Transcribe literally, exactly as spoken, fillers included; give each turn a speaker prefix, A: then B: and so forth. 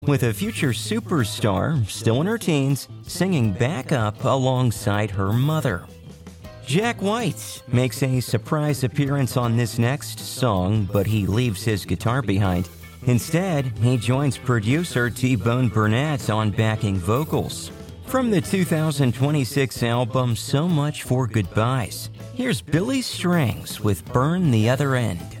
A: with a future superstar, still in her teens, singing backup alongside her mother. Jack White makes a surprise appearance on this next song, but he leaves his guitar behind. Instead, he joins producer T-Bone Burnett on backing vocals. From the two thousand twenty-six album So Much for Goodbyes, here's Billy Strings with Burn the Other End.